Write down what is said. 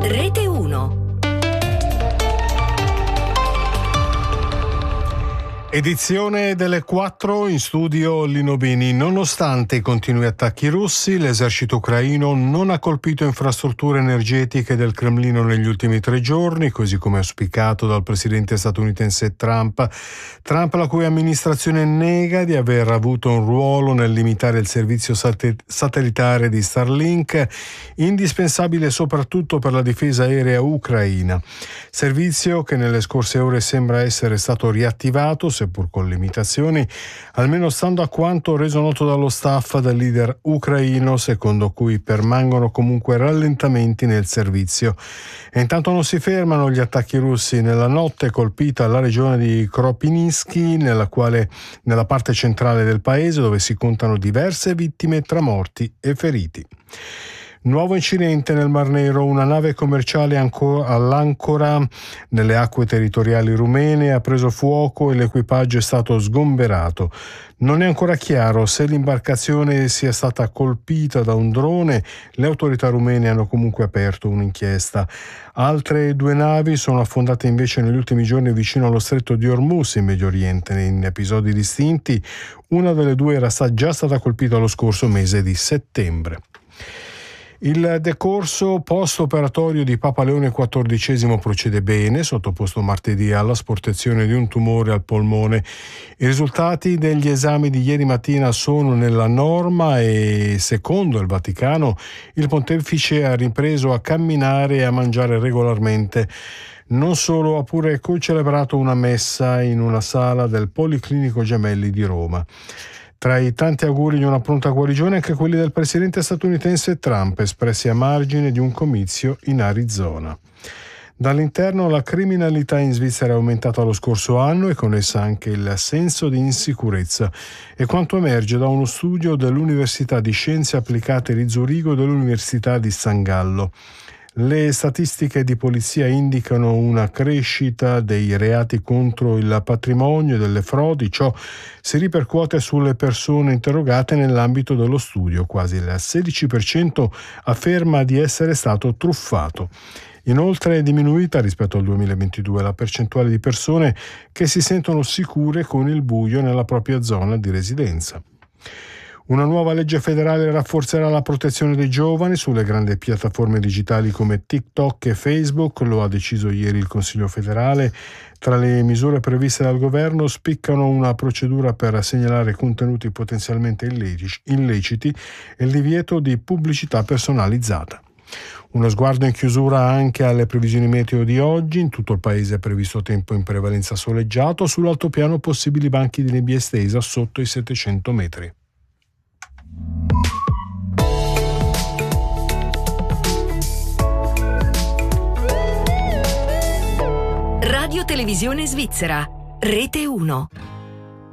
Rete 1. Edizione delle 4, in studio Lino Bini. Nonostante i continui attacchi russi, l'esercito ucraino non ha colpito infrastrutture energetiche del Cremlino negli ultimi 3 giorni, così come auspicato dal presidente statunitense Trump, la cui amministrazione nega di aver avuto un ruolo nel limitare il servizio satellitare di Starlink, indispensabile soprattutto per la difesa aerea ucraina. Servizio che nelle scorse ore sembra essere stato riattivato, seppur con limitazioni, almeno stando a quanto reso noto dallo staff del leader ucraino, secondo cui permangono comunque rallentamenti nel servizio. E intanto non si fermano gli attacchi russi. Nella notte colpita la regione di Kropyvnytskyi, nella parte centrale del paese, dove si contano diverse vittime tra morti e feriti. Nuovo incidente nel Mar Nero, una nave commerciale all'ancora nelle acque territoriali rumene ha preso fuoco e l'equipaggio è stato sgomberato. Non è ancora chiaro se l'imbarcazione sia stata colpita da un drone. Le autorità rumene hanno comunque aperto un'inchiesta. Altre 2 navi sono affondate invece negli ultimi giorni vicino allo stretto di Hormuz in Medio Oriente, in episodi distinti. Una delle 2 era già stata colpita lo scorso mese di settembre. Il decorso post-operatorio di Papa Leone XIV procede bene, sottoposto martedì all'asportazione di un tumore al polmone. I risultati degli esami di ieri mattina sono nella norma e, secondo il Vaticano, il pontefice ha ripreso a camminare e a mangiare regolarmente. Non solo, ha pure concelebrato una messa in una sala del Policlinico Gemelli di Roma. Tra i tanti auguri di una pronta guarigione anche quelli del presidente statunitense Trump, espressi a margine di un comizio in Arizona. Dall'interno la criminalità in Svizzera è aumentata lo scorso anno e con essa anche il senso di insicurezza, e quanto emerge da uno studio dell'Università di Scienze Applicate di Zurigo e dell'Università di San Gallo. Le statistiche di polizia indicano una crescita dei reati contro il patrimonio e delle frodi. Ciò si ripercuote sulle persone interrogate nell'ambito dello studio. Quasi il 16% afferma di essere stato truffato. Inoltre è diminuita rispetto al 2022 la percentuale di persone che si sentono sicure con il buio nella propria zona di residenza. Una nuova legge federale rafforzerà la protezione dei giovani sulle grandi piattaforme digitali come TikTok e Facebook, lo ha deciso ieri il Consiglio federale. Tra le misure previste dal governo spiccano una procedura per segnalare contenuti potenzialmente illeciti e il divieto di pubblicità personalizzata. Uno sguardo in chiusura anche alle previsioni meteo di oggi. In tutto il paese è previsto tempo in prevalenza soleggiato, sull'altopiano possibili banchi di nebbia estesa sotto i 700 metri. Radio Televisione Svizzera, Rete 1.